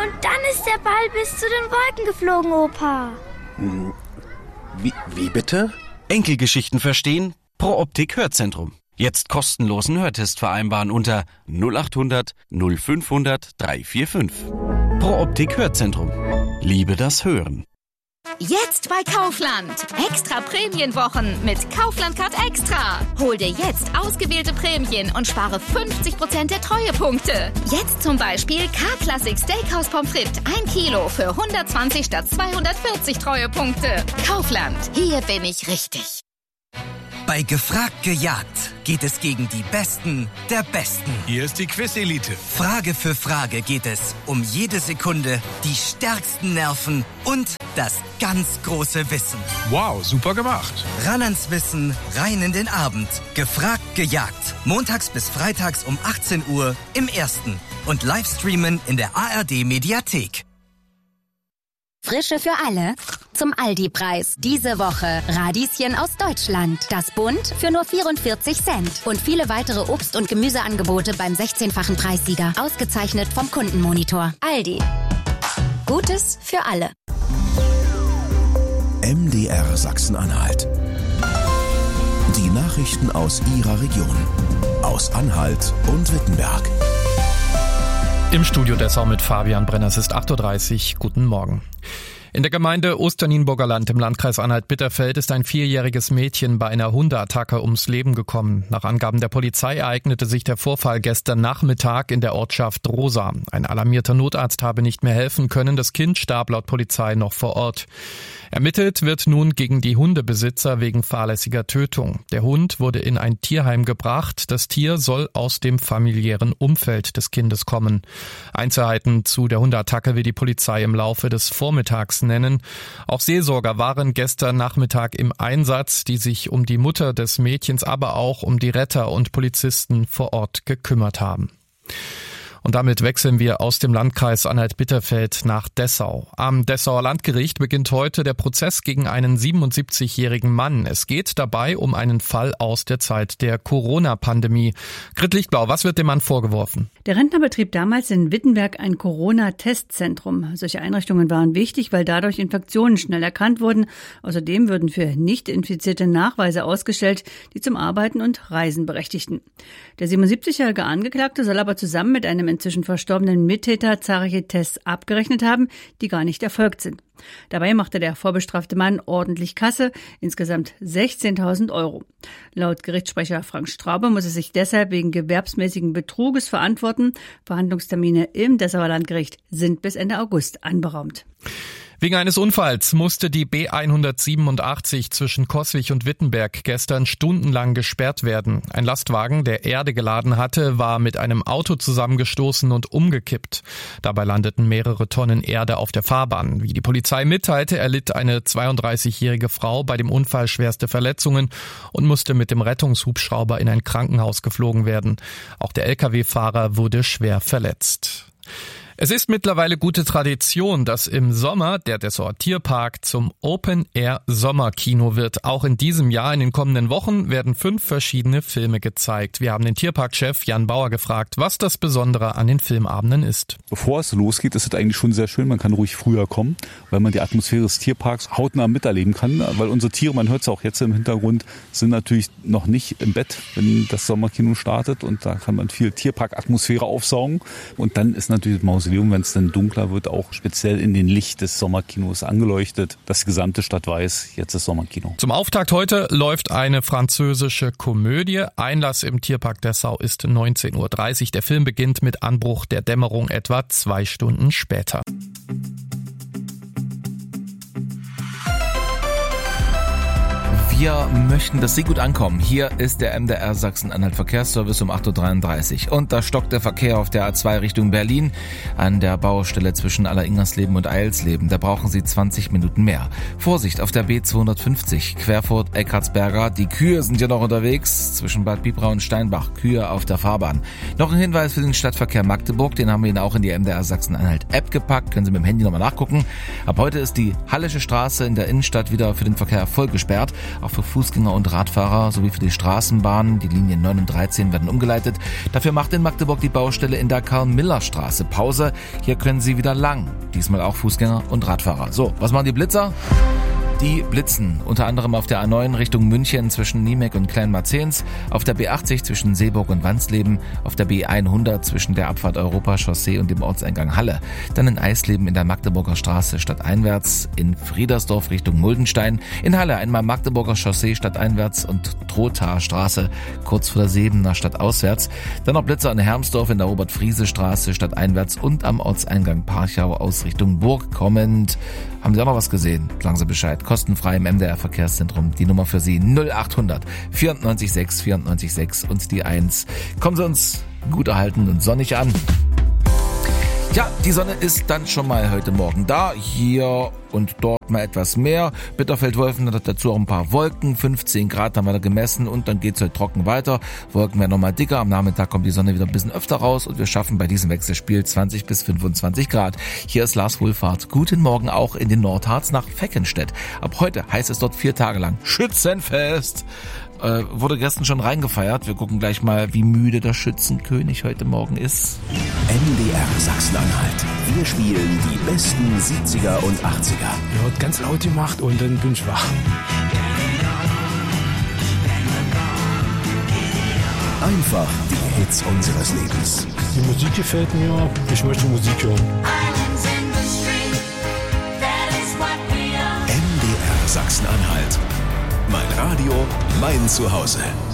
Und dann ist der Ball bis zu den Wolken geflogen, Opa. Wie bitte? Enkelgeschichten verstehen? Pro Optik Hörzentrum. Jetzt kostenlosen Hörtest vereinbaren unter 0800 0500 345. Pro Optik Hörzentrum. Liebe das Hören. Jetzt bei Kaufland. Extra Prämienwochen mit Kaufland Card Extra. Hol dir jetzt ausgewählte Prämien und spare 50% der Treuepunkte. Jetzt zum Beispiel K-Classic Steakhouse Pommes frites 1 Kilo für 120 statt 240 Treuepunkte. Kaufland. Hier bin ich richtig. Bei Gefragt gejagt geht es gegen die Besten der Besten. Hier ist die Quiz-Elite. Frage für Frage geht es um jede Sekunde, die stärksten Nerven und das ganz große Wissen. Wow, super gemacht. Ran ans Wissen, rein in den Abend. Gefragt gejagt. Montags bis freitags um 18 Uhr im Ersten. Und Livestreamen in der ARD-Mediathek. Frische für alle zum Aldi-Preis. Diese Woche Radieschen aus Deutschland. Das Bund für nur 44 Cent. Und viele weitere Obst- und Gemüseangebote beim 16-fachen Preissieger. Ausgezeichnet vom Kundenmonitor. Aldi. Gutes für alle. MDR Sachsen-Anhalt. Die Nachrichten aus Ihrer Region. Aus Anhalt und Wittenberg. Im Studio Dessau mit Fabian Brenner. Es ist 8.30 Uhr. Guten Morgen. In der Gemeinde Osternienburger Land im Landkreis Anhalt-Bitterfeld ist ein 4-jähriges Mädchen bei einer Hundeattacke ums Leben gekommen. Nach Angaben der Polizei ereignete sich der Vorfall gestern Nachmittag in der Ortschaft Rosa. Ein alarmierter Notarzt habe nicht mehr helfen können. Das Kind starb laut Polizei noch vor Ort. Ermittelt wird nun gegen die Hundebesitzer wegen fahrlässiger Tötung. Der Hund wurde in ein Tierheim gebracht. Das Tier soll aus dem familiären Umfeld des Kindes kommen. Einzelheiten zu der Hundeattacke will die Polizei im Laufe des Vormittags nennen. Auch Seelsorger waren gestern Nachmittag im Einsatz, die sich um die Mutter des Mädchens, aber auch um die Retter und Polizisten vor Ort gekümmert haben. Und damit wechseln wir aus dem Landkreis Anhalt-Bitterfeld nach Dessau. Am Dessauer Landgericht beginnt heute der Prozess gegen einen 77-jährigen Mann. Es geht dabei um einen Fall aus der Zeit der Corona-Pandemie. Grit Lichtblau, was wird dem Mann vorgeworfen? Der Rentner betrieb damals in Wittenberg ein Corona-Testzentrum. Solche Einrichtungen waren wichtig, weil dadurch Infektionen schnell erkannt wurden. Außerdem würden für Nicht-Infizierte Nachweise ausgestellt, die zum Arbeiten und Reisen berechtigten. Der 77-jährige Angeklagte soll aber zusammen mit einem inzwischen verstorbenen Mittäter zahlreiche Tests abgerechnet haben, die gar nicht erfolgt sind. Dabei machte der vorbestrafte Mann ordentlich Kasse, insgesamt 16.000 €. Laut Gerichtssprecher Frank Straube muss er sich deshalb wegen gewerbsmäßigen Betruges verantworten. Verhandlungstermine im Dessauer Landgericht sind bis Ende August anberaumt. Wegen eines Unfalls musste die B187 zwischen Coswig und Wittenberg gestern stundenlang gesperrt werden. Ein Lastwagen, der Erde geladen hatte, war mit einem Auto zusammengestoßen und umgekippt. Dabei landeten mehrere Tonnen Erde auf der Fahrbahn. Wie die Polizei mitteilte, erlitt eine 32-jährige Frau bei dem Unfall schwerste Verletzungen und musste mit dem Rettungshubschrauber in ein Krankenhaus geflogen werden. Auch der Lkw-Fahrer wurde schwer verletzt. Es ist mittlerweile gute Tradition, dass im Sommer der Dessauer Tierpark zum Open-Air-Sommerkino wird. Auch in diesem Jahr, in den kommenden Wochen, werden 5 verschiedene Filme gezeigt. Wir haben den Tierparkchef Jan Bauer gefragt, was das Besondere an den Filmabenden ist. Bevor es losgeht, ist es eigentlich schon sehr schön. Man kann ruhig früher kommen, weil man die Atmosphäre des Tierparks hautnah miterleben kann. Weil unsere Tiere, man hört es auch jetzt im Hintergrund, sind natürlich noch nicht im Bett, wenn das Sommerkino startet. Und da kann man viel Tierparkatmosphäre aufsaugen. Und dann ist natürlich das Mausoleum, wenn es dann dunkler wird, auch speziell in den Licht des Sommerkinos angeleuchtet, dass die gesamte Stadt weiß, jetzt ist Sommerkino. Zum Auftakt heute läuft eine französische Komödie. Einlass im Tierpark Dessau ist 19.30 Uhr. Der Film beginnt mit Anbruch der Dämmerung etwa 2 Stunden später. Wir möchten, dass Sie gut ankommen. Hier ist der MDR Sachsen-Anhalt Verkehrsservice um 8.33 Uhr. Und da stockt der Verkehr auf der A2 Richtung Berlin an der Baustelle zwischen Alleringersleben und Eilsleben. Da brauchen Sie 20 Minuten mehr. Vorsicht auf der B250 Querfurt-Eckartsberger. Die Kühe sind ja noch unterwegs zwischen Bad Bibra und Steinbach. Kühe auf der Fahrbahn. Noch ein Hinweis für den Stadtverkehr Magdeburg. Den haben wir Ihnen auch in die MDR Sachsen-Anhalt App gepackt. Können Sie mit dem Handy nochmal nachgucken. Ab heute ist die Hallische Straße in der Innenstadt wieder für den Verkehr voll gesperrt. auch für Fußgänger und Radfahrer sowie für die Straßenbahnen. Die Linien 9 und 13 werden umgeleitet. Dafür macht in Magdeburg die Baustelle in der Karl-Miller-Straße Pause. Hier können Sie wieder lang. Diesmal auch Fußgänger und Radfahrer. So, was machen die Blitzer? Die blitzen unter anderem auf der A9 Richtung München zwischen Niemek und Kleinmarzens, auf der B80 zwischen Seeburg und Wansleben, auf der B100 zwischen der Abfahrt Europa-Chaussee und dem Ortseingang Halle, dann in Eisleben in der Magdeburger Straße stadteinwärts, in Friedersdorf Richtung Muldenstein, in Halle einmal Magdeburger Chaussee stadteinwärts und Trothaer Straße kurz vor der Sebener stadtauswärts, dann noch Blitzer in Hermsdorf in der Robert-Friese-Straße stadteinwärts und am Ortseingang Parchau aus Richtung Burg kommend. Haben Sie auch noch was gesehen? Sagen Sie Bescheid. Kostenfrei im MDR Verkehrszentrum. Die Nummer für Sie 0800 94 6 94 6 und die 1. Kommen Sie uns gut erhalten und sonnig an. Ja, die Sonne ist dann schon mal heute Morgen da. Hier und dort mal etwas mehr. Bitterfeld-Wolfen hat dazu auch ein paar Wolken. 15 Grad haben wir da gemessen und dann geht's heute trocken weiter. Wolken werden nochmal dicker. Am Nachmittag kommt die Sonne wieder ein bisschen öfter raus und wir schaffen bei diesem Wechselspiel 20 bis 25 Grad. Hier ist Lars Wohlfahrt. Guten Morgen auch in den Nordharz nach Feckenstedt. Ab heute heißt es dort 4 Tage lang Schützenfest. Wurde gestern schon reingefeiert. Wir gucken gleich mal, wie müde der Schützenkönig heute Morgen ist. MDR Sachsen-Anhalt. Wir spielen die besten 70er und 80er. Ja, hat ganz laut gemacht und dann bin ich wach. Einfach die Hits unseres Lebens. Die Musik gefällt mir. Ich möchte Musik hören. MDR Sachsen-Anhalt. Mein Radio, mein Zuhause.